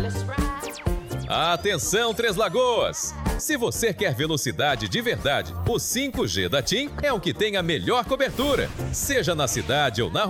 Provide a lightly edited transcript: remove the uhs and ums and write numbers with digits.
Atenção, Três Lagoas! Se você quer velocidade de verdade, o 5G da TIM é o que tem a melhor cobertura. Seja na cidade ou na